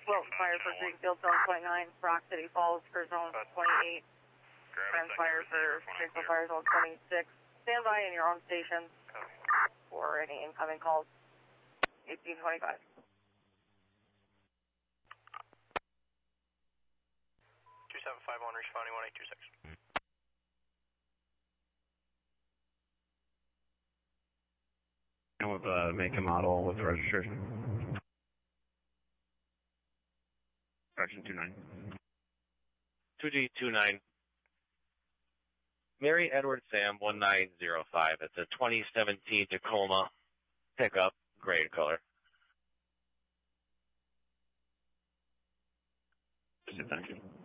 Wilton Fire for Greenfield, Zone 29, Rock City Falls for Zone 28, Transpire for Greenfield Fire, Zone 26. Stand by in your own stations for any incoming calls. 1825. 2751, responding 1826. And with make and model with the registration. Correction 29. 2D29. Mary Edward Sam 1905. It's a 2017 Tacoma pickup, gray color. Thank you.